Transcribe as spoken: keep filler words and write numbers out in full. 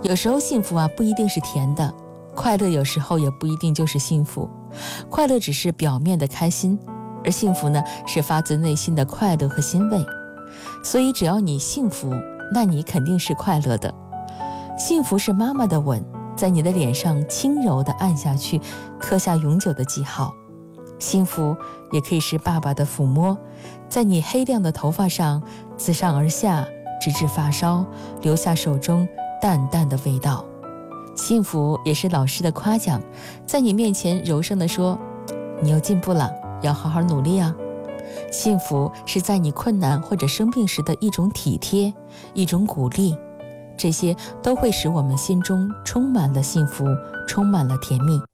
有时候幸福啊不一定是甜的，快乐有时候也不一定就是幸福。快乐只是表面的开心，而幸福呢是发自内心的快乐和欣慰。所以只要你幸福，那你肯定是快乐的。幸福是妈妈的吻，在你的脸上轻柔地按下去，刻下永久的记号。幸福也可以是爸爸的抚摸，在你黑亮的头发上自上而下，直至发梢，留下手中淡淡的味道。幸福也是老师的夸奖，在你面前柔声地说，你又进步了，要好好努力啊。幸福是在你困难或者生病时的一种体贴，一种鼓励，这些都会使我们心中充满了幸福，充满了甜蜜。